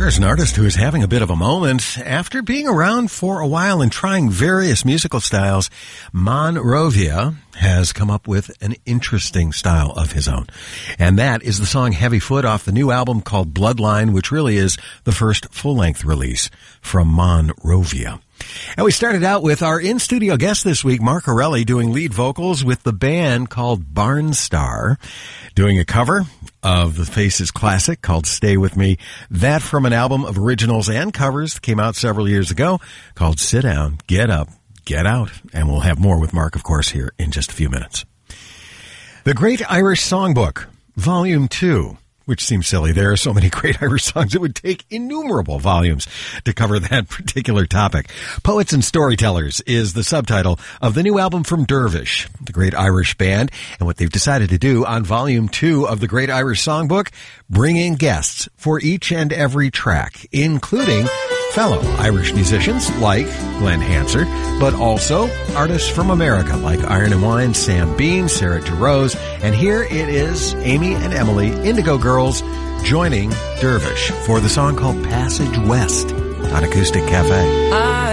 There's an artist who is having a bit of a moment. After being around for a while and trying various musical styles, Monrovia has come up with an interesting style of his own. And that is the song Heavy Foot off the new album called Bloodline, which really is the first full-length release from Monrovia. And we started out with our in-studio guest this week, Mark Orelli, doing lead vocals with the band called Barnstar, doing a cover of the Faces classic called Stay With Me. That from an album of originals and covers that came out several years ago called Sit Down, Get Up, Get Out. And we'll have more with Mark, of course, here in just a few minutes. The Great Irish Songbook, Volume 2. Which seems silly. There are so many great Irish songs. It would take innumerable volumes to cover that particular topic. Poets and Storytellers is the subtitle of the new album from Dervish, the great Irish band. And what they've decided to do on Volume 2 of the Great Irish Songbook, bring in guests for each and every track, including fellow Irish musicians like Glenn Hansard, but also artists from America like Iron and Wine, Sam Bean, Sarah DeRose, and here it is Amy and Emily, Indigo Girls, joining Dervish for the song called Passage West on Acoustic Cafe.